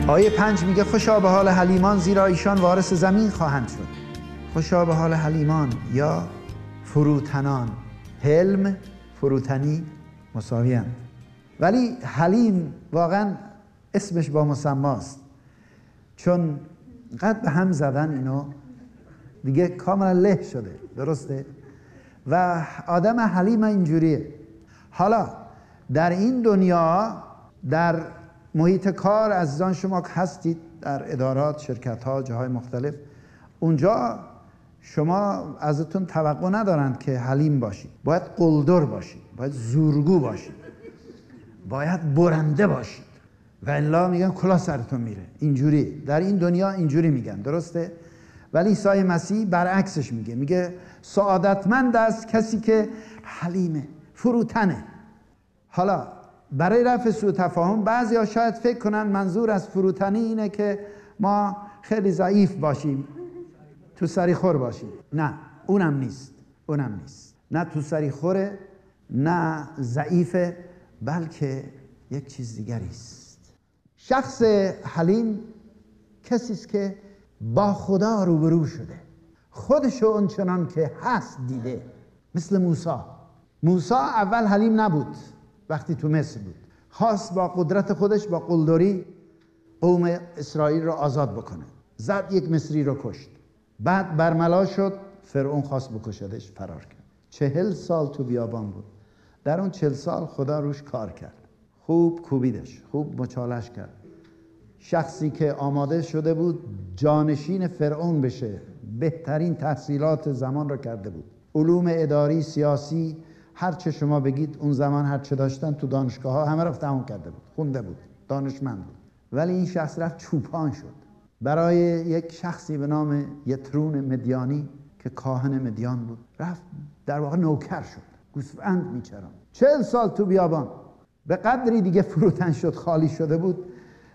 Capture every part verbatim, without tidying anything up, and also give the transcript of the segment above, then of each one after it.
آیه پنج میگه خوشا به حال حلیمان زیرا ایشان وارث زمین خواهند شد. خوشا به حال حلیمان یا فروتنان. حلم، فروتنی مساوی هستند، ولی حلیم واقعا اسمش با مسماست، چون قد به هم زدن اینو دیگه کاملا له شده. درسته؟ و آدم حلیم اینجوریه. حالا در این دنیا، در محیط کار عزیزان شما که هستید، در ادارات، شرکت ها، جاهای مختلف، اونجا شما ازتون توقع ندارند که حلیم باشید. باید قلدر باشید، باید زورگو باشید، باید برنده باشید، و الا میگن کلاه سرتون میره. اینجوری در این دنیا اینجوری میگن. درسته؟ ولی عیسی مسیح برعکسش میگه. میگه سعادتمند است کسی که حلیمه، فروتنه. حالا برای رفع سوء تفاهم بعضیا شاید فکر کنن منظور از فروتنی اینه که ما خیلی ضعیف باشیم، تو سری خور باشیم. نه، اونم نیست. اونم نیست. نه تو سری خوره، نه ضعیفه، بلکه یک چیز دیگری است. شخص حلیم کسی است که با خدا روبرو شده، خودشو اونچنان که هست دیده. مثل موسی. موسی اول حلیم نبود. وقتی تو مصر بود خواست با قدرت خودش، با قلدری، قوم اسرائیل را آزاد بکنه. زد یک مصری رو کشت. بعد برملا شد، فرعون خواست بکشدش، فرار کرد. چهل سال تو بیابان بود. در اون چهل سال خدا روش کار کرد. خوب کوبیدش، خوب مچالش کرد. شخصی که آماده شده بود جانشین فرعون بشه، بهترین تحصیلات زمان را کرده بود. علوم اداری، سیاسی، هر چه شما بگید اون زمان هر چه داشتن تو دانشگاه ها همه رفت تمام کرده بود، خونده بود، دانشمند بود. ولی این شخص رفت چوپان شد برای یک شخصی به نام یترون مدیانی که کاهن مدیان بود. رفت در واقع نوکر شد، گوسفند میچران. چهل سال تو بیابان. به قدری دیگه فروتن شد، خالی شده بود،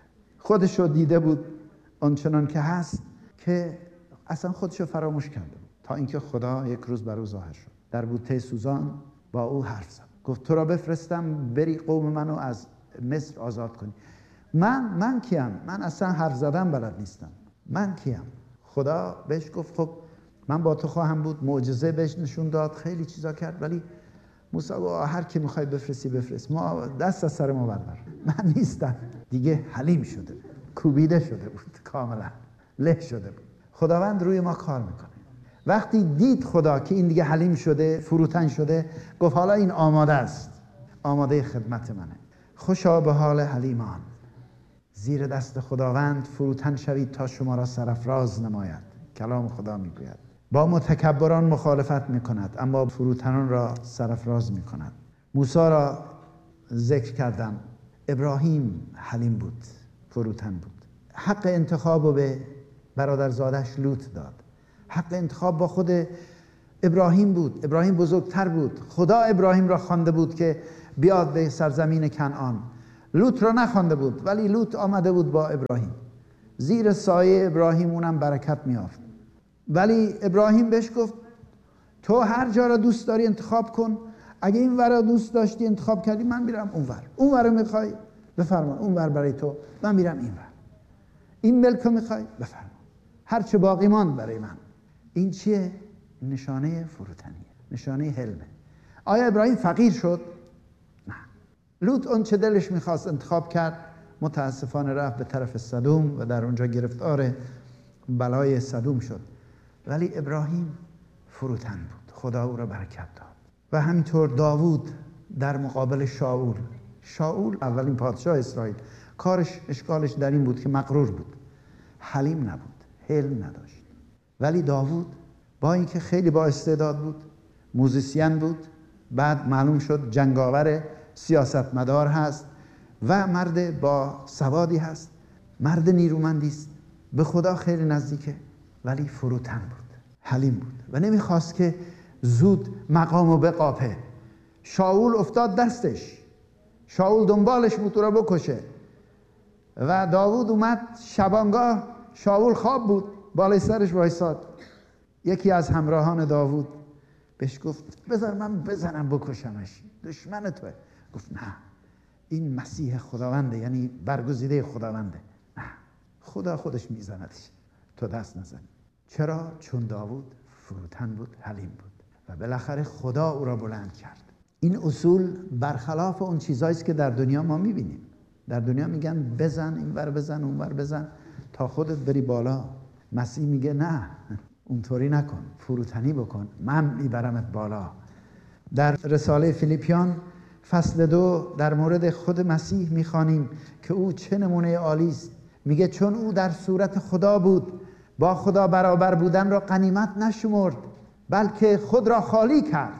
خودشو دیده بود آنچنان که هست که اصلا خودشو فراموش کرده بود، تا اینکه خدا یک روز بر او ظاهر شد در بوته سوزان. با او حرف زد، گفت تو را بفرستم بری قوم منو از مصر آزاد کنی. من من کیم؟ من اصلا حرف زدن بلد نیستم. من کیم؟ خدا بهش گفت خب من با تو خواهم بود. معجزه بهش نشون داد، خیلی چیزا کرد. ولی موسی گفت هر کی میخوای بفرستی بفرست، ما دست از سر ما بردار، من نیستم. دیگه حلیم شده، کوبیده شده بود، کاملا له شده بود. خداوند روی ما کار میکنه. وقتی دید خدا که این دیگه حلیم شده، فروتن شده، گفت حالا این آماده است، آماده خدمت منه. خوشا به حال حلیمان، زیر دست خداوند فروتن شوید تا شما را سرافراز نماید. کلام خدا میگوید با متکبران مخالفت میکند، اما فروتنان را سرافراز میکند. موسی را ذکر کردم. ابراهیم حلیم بود، فروتن بود. حق انتخاب رو به برادرزادش لوط داد. حق انتخاب با خود ابراهیم بود. ابراهیم بزرگتر بود. خدا ابراهیم را خوانده بود که بیاد به سرزمین کنعان. لوط را نخوانده بود، ولی لوط آمده بود با ابراهیم. زیر سایه ابراهیم اونم برکت میافت. ولی ابراهیم بهش گفت تو هر جا را دوست داری انتخاب کن. اگه این ور را دوست داشتی انتخاب کردی، من میرم اون ور. اون ور رو میخوای بفرما، اون ور برای تو، من میرم این ور. این ملک رو میخوای بفرما، هر چه باقی ماند برای من. این چیه؟ نشانه فروتنیه، نشانه حلمه. آیا ابراهیم فقیر شد؟ نه. لوط اون چه دلش میخواست انتخاب کرد. متاسفانه رفت به طرف سدوم و در اونجا گرفتار بلای سدوم شد. ولی ابراهیم فروتن بود، خدا او را برکت داد. و همینطور داوود در مقابل شاول. شاول اولین پادشاه اسرائیل، کارش اشکالش در این بود که مغرور بود، حلیم نبود، حلم نداشت. ولی داوود با اینکه خیلی با استعداد بود، موزیسین بود، بعد معلوم شد جنگاور، سیاستمدار هست و مرد با سوادی هست، مرد نیرومندی است، به خدا خیلی نزدیکه، ولی فروتن بود، حلیم بود و نمیخواست که زود مقامو بقاپه. شاول افتاد دستش، شاول دنبالش بود او را بکشه و داوود اومد شبانگاه. شاول خواب بود، بالای سرش وایساد. یکی از همراهان داوود بهش گفت بذار من بزنم بکشمش، دشمن توه. گفت نه، این مسیح خداونده، یعنی برگزیده خداونده. نه، خدا خودش میزندش، تو دست نزن. چرا؟ چون داوود فروتن بود، حلیم بود و بالاخره خدا او را بلند کرد. این اصول برخلاف اون چیزایی است که در دنیا ما میبینیم. در دنیا میگن بزن اینور بزن اونور بزن تا خودت بری بالا. مسیح میگه نه، اونطوری نکن، فروتنی بکن، من میبرمت بالا. در رساله فیلیپیان فصل دو در مورد خود مسیح میخوانیم که او چه نمونه عالی است. میگه چون او در صورت خدا بود، با خدا برابر بودن را غنیمت نشمرد، بلکه خود را خالی کرد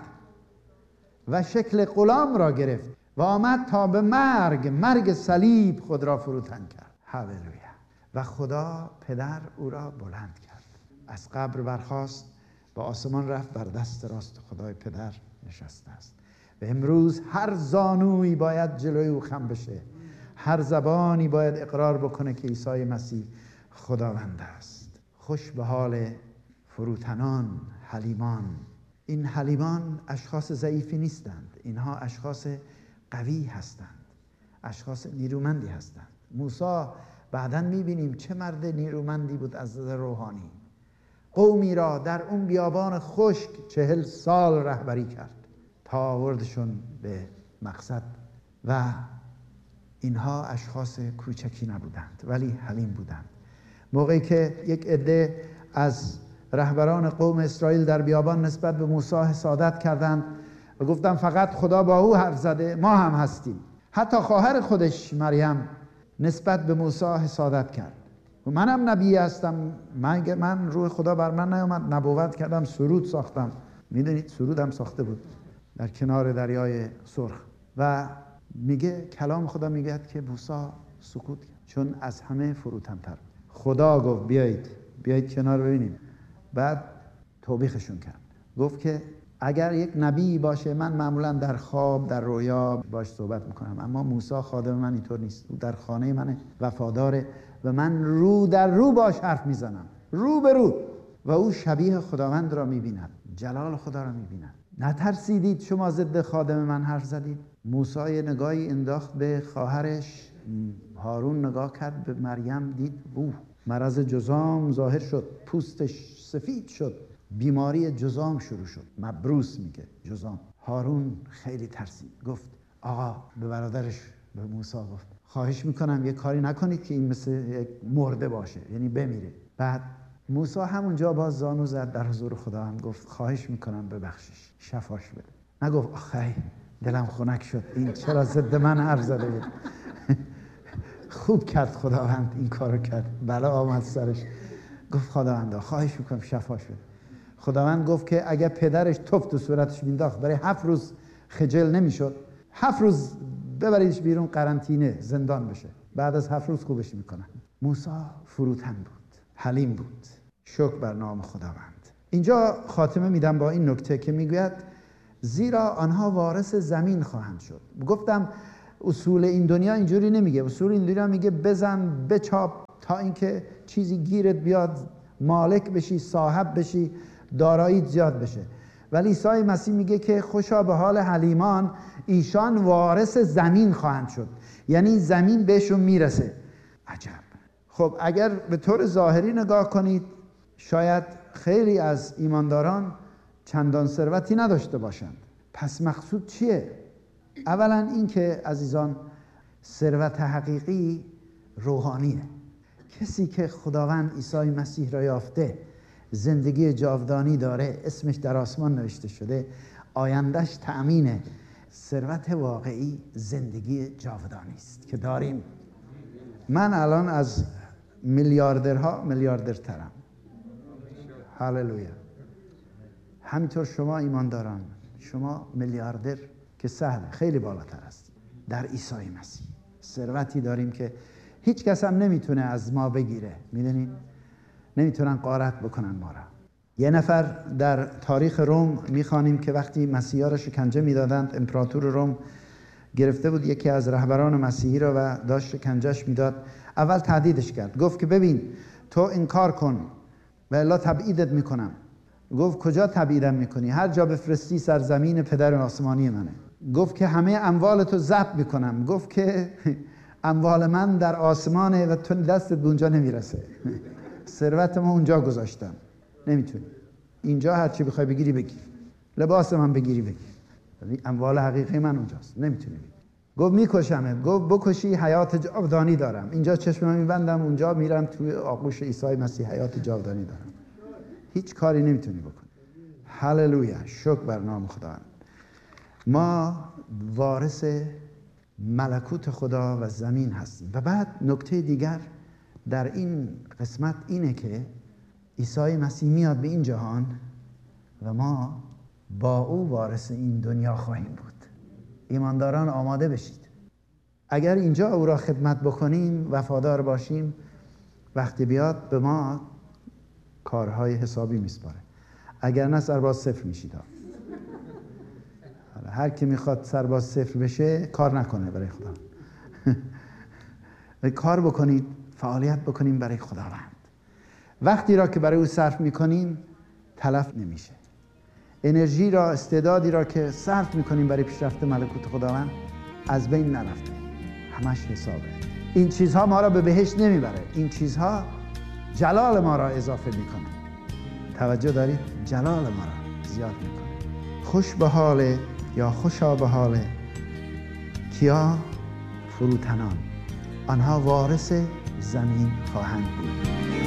و شکل غلام را گرفت و آمد تا به مرگ مرگ صلیب خود را فروتن کرد. هللویا. و خدا پدر او را بلند کرد، از قبر برخاست، به آسمان رفت، بر دست راست خدای پدر نشسته است و امروز هر زانویی باید جلوی او خم بشه، هر زبانی باید اقرار بکنه که عیسی مسیح خداوند است. خوش به حال فروتنان، حلیمان. این حلیمان اشخاص ضعیفی نیستند، اینها اشخاص قوی هستند، اشخاص نیرومندی هستند. موسی بعداً میبینیم چه مرد نیرومندی بود از نظر روحانی. قومی را در اون بیابان خشک چهل سال رهبری کرد تا آوردشون به مقصد و اینها اشخاص کوچکی نبودند ولی حلیم بودند. موقعی که یک عده از رهبران قوم اسرائیل در بیابان نسبت به موسی حسادت کردند و گفتند فقط خدا با او حرف زده، ما هم هستیم. حتی خواهر خودش مریم نسبت به موسی حسادت کرد و منم نبی هستم، من, من روح خدا بر من نیامد، نبوت کردم، سرود ساختم. میدونید سرود هم ساخته بود در کنار دریای سرخ و میگه کلام خدا میگه که موسی سکوت کرد چون از همه فروتن‌تر. خدا گفت بیایید بیایید کنار ببینیم. بعد توبیخشون کرد، گفت که اگر یک نبی باشه من معمولا در خواب در رویا باش صحبت میکنم، اما موسی خادم من اینطور نیست، او در خانه منه، وفاداره و من رو در رو باش حرف میزنم، رو به رو، و او شبیه خداوند را میبیند، جلال خدا را میبیند. نترسیدید شما ضد خادم من حرف زدید؟ موسی نگاهی انداخت به خواهرش، هارون نگاه کرد به مریم، دید اوه مرض جذام ظاهر شد، پوستش سفید شد، بیماری جذام شروع شد، مبروس میگه جذام. هارون خیلی ترسید، گفت آقا به برادرش به موسی گفت خواهش میکنم یه کاری نکنید که این مثل یک مرده باشه، یعنی بمیره. بعد موسی همونجا باز زانو زد در حضور خدا، هم گفت خواهش میکنم ببخشش، شفاش بده. نگفت آخه دلم خنک شد، این چرا ضد من حرف زده بود. خوب کرد خداوند این کارو کرد، بلا آمد سرش. گفت خداوندا خواهش میکنم شفاش بده. خداوند گفت که اگر پدرش توف تو صورتش مینداخت برای هفت روز خجل نمیشد، هفت روز ببریدش بیرون قرنطینه زندان بشه، بعد از هفت روز خوبش میکنن. موسی فروتن بود، حلیم بود. شکر بر نام خداوند. اینجا خاتمه میدم با این نکته که میگوید زیرا آنها وارث زمین خواهند شد. گفتم اصول این دنیا اینجوری نمیگه، اصول این دنیا میگه بزن بچاپ تا اینکه چیزی گیرت بیاد، مالک بشی، صاحب بشی، داراییت زیاد بشه. ولی عیسی مسیح میگه که خوشا به حال حلیمان، ایشان وارث زمین خواهند شد، یعنی زمین بهشون میرسه. عجب. خب اگر به طور ظاهری نگاه کنید شاید خیلی از ایمانداران چندان ثروتی نداشته باشند. پس مقصود چیه؟ اولا این که عزیزان ثروت حقیقی روحانیه. کسی که خداوند عیسی مسیح را یافته، زندگی جاودانی داره، اسمش در آسمان نوشته شده، آیندهش تأمینه. ثروت واقعی زندگی جاودانی است که داریم. من الان از میلیاردرها میلیاردرترم. هللویا. همینطور شما ایمانداران، شما میلیاردر که سهل، خیلی بالاتر است در عیسی مسیح. ثروتی داریم که هیچ کس هم نمیتونه از ما بگیره. میدونین نمیتونن غارت بکنن ما را. یه نفر در تاریخ روم میخوانیم که وقتی مسیحا را شکنجه میدادند، امپراتور روم گرفته بود یکی از رهبران مسیحی را و داشت شکنجهش میداد. اول تهدیدش کرد، گفت که ببین تو انکار کن و الا تبعیدت میکنم. گفت کجا تبعیدم میکنی؟ هر جا بفرستی سرزمین پدر آسمانی منه. گفت که همه اموالتو ضبط میکنم. گفت که اموال من در آسمانه و تو دستت به اونجا نمیرسه. ثروت ما اونجا گذاشتم، نمیتونی. اینجا هر چی بخوای بگیری بگیر، لباس من بگیری بگیر، اموال حقیقی من اونجاست، نمیتونی بگیر. گفت میکشمت. گفت بکشی حیات جاودانی دارم. اینجا چشمم میبندم، اونجا میرم توی آغوش عیسی مسیح، حیات جاودانی دارم. هیچ کاری نمیتونی بکنی. هللویا، شکر بر نام خدا. ما وارث ملکوت خدا و زمین هستیم. و بعد نکته دیگر در این قسمت اینه که عیسی مسیح میاد به این جهان و ما با او وارث این دنیا خواهیم بود. ایمانداران آماده بشید. اگر اینجا او را خدمت بکنیم، وفادار باشیم، وقتی بیاد به ما کارهای حسابی میسپاره. اگر نه سرباز صفر میشید. هر کی میخواد سرباز صفر بشه کار نکنه برای خدا. کار بکنید، فعالیت بکنیم برای خداوند. وقتی را که برای او صرف میکنیم تلف نمیشه. انرژی را، استعدادی را که صرف میکنیم برای پیشرفت ملکوت خداوند از بین نرفته، همش حسابه. این چیزها ما را به بهشت نمیبره. این چیزها جلال ما را اضافه میکنه. توجه دارید؟ جلال ما را زیاد میکنه. خوش به حال یا خوشا به حال کیا؟ فروتنان. آنها وارث زمین خواهند بود.